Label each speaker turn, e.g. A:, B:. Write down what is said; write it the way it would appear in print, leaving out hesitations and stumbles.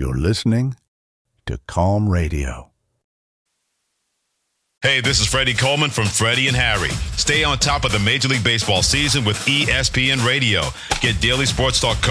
A: You're listening to Calm Radio.
B: Hey, this is Freddie Coleman from Freddie and Harry. Stay on top of the Major League Baseball season with ESPN Radio. Get daily sports talk